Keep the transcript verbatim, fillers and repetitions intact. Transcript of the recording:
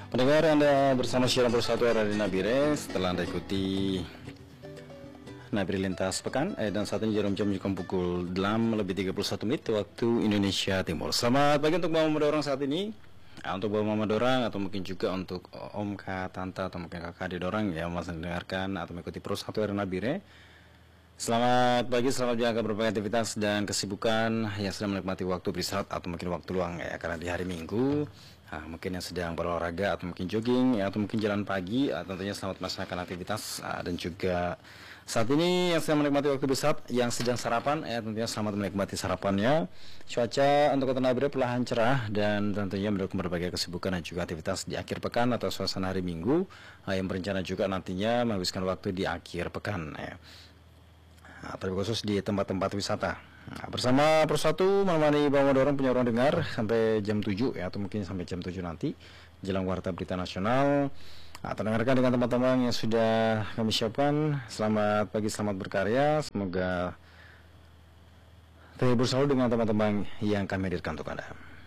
Pendengar, Anda bersama Siaran Bersatu Radio Nabire. Setelah Anda ikuti Nabire Lintas Pekan, eh, dan saat ini jarum jam juga pukul enam lebih tiga puluh satu menit waktu Indonesia Timur. Selamat pagi untuk mama dorang saat ini, nah, untuk mama dorang atau mungkin juga untuk om, kak, tante atau mungkin kakak di dorang yang masih mendengarkan atau mengikuti Bersatu Radio Nabire. Selamat pagi, selamat jaga berbagai aktivitas dan kesibukan yang sedang menikmati waktu beristirahat atau mungkin waktu luang ya, karena di hari Minggu, nah, mungkin yang sedang berolahraga atau mungkin jogging ya, atau mungkin jalan pagi, uh, tentunya selamat melaksanakan aktivitas, uh, dan juga saat ini yang sedang menikmati waktu beristirahat, yang sedang sarapan ya, tentunya selamat menikmati sarapannya. Cuaca untuk Kota Nabire perlahan cerah dan tentunya mendukung berbagai kesibukan dan juga aktivitas di akhir pekan atau suasana hari Minggu, uh, yang berencana juga nantinya menghabiskan waktu di akhir pekan ya. Nah, terlebih khusus di tempat-tempat wisata. Nah, bersama Persatu menemani Bang Dorong punya orang dengar sampai jam tujuh ya, atau mungkin sampai jam tujuh nanti jelang warta berita nasional. Nah, terdengarkan dengan teman-teman yang sudah kami siapkan. Selamat pagi, selamat berkarya. Semoga terhibur selalu dengan teman-teman yang kami hadirkan untuk Anda.